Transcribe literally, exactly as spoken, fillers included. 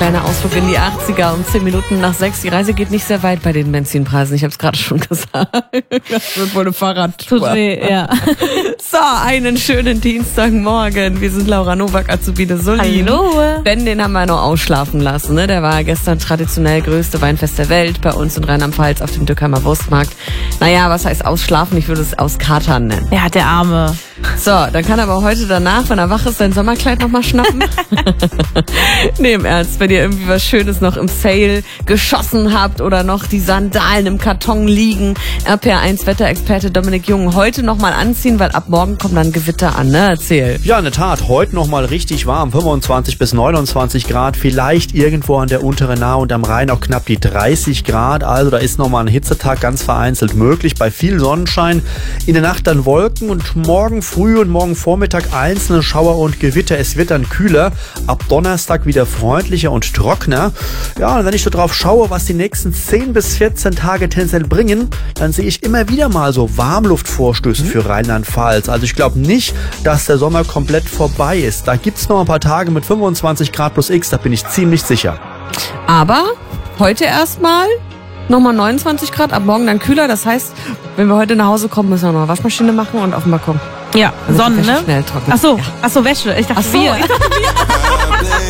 Kleiner Ausflug in die achtziger um zehn Minuten nach sechs. Die Reise geht nicht sehr weit bei den Benzinpreisen. Ich habe es gerade schon gesagt. Das wird wohl eine Fahrradtour. Tut weh, ja. So, einen schönen Dienstagmorgen. Wir sind Laura Nowak, Azubine Sully. Hallo. Ben, den haben wir noch ausschlafen lassen. Ne? Der war gestern traditionell größte Weinfest der Welt bei uns in Rheinland-Pfalz auf dem Dückheimer Wurstmarkt. Naja, was heißt ausschlafen? Ich würde es auskatern nennen. Ja, der Arme. So, dann kann er aber heute danach, wenn er wach ist, sein Sommerkleid nochmal schnappen. Nee, im Ernst, wenn ihr irgendwie was Schönes noch im Sale geschossen habt oder noch die Sandalen im Karton liegen, R P R eins Wetterexperte Dominik Jung heute nochmal anziehen, weil ab morgen kommt dann Gewitter an, ne? Erzähl. Ja, in der Tat, heute nochmal richtig warm, fünfundzwanzig bis neunundzwanzig Grad, vielleicht irgendwo an der unteren Nahe und am Rhein auch knapp die dreißig Grad, also da ist nochmal ein Hitzetag ganz vereinzelt möglich, bei viel Sonnenschein. In der Nacht dann Wolken und morgen früh und morgen Vormittag einzelne Schauer und Gewitter. Es wird dann kühler, ab Donnerstag wieder freundlicher und trockener. Ja, und wenn ich so drauf schaue, was die nächsten zehn bis vierzehn Tage tendenziell bringen, dann sehe ich immer wieder mal so Warmluftvorstöße für Rheinland-Pfalz. Also ich glaube nicht, dass der Sommer komplett vorbei ist. Da gibt es noch ein paar Tage mit fünfundzwanzig Grad plus X, da bin ich ziemlich sicher. Aber heute erstmal nochmal neunundzwanzig Grad, ab morgen dann kühler. Das heißt, wenn wir heute nach Hause kommen, müssen wir noch eine Waschmaschine machen und auf dem Balkon. Ja, Sonnen, ne? Schnell trocknen. Ach so, ach so, Wäsche. Ich dachte, Ach so, wir. ich dachte, wir.